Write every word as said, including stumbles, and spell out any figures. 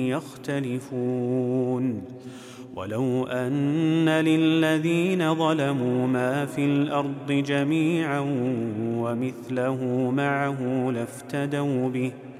يختلفون ولو أن للذين ظلموا ما في الأرض جميعا ومثله معه لافتدوا به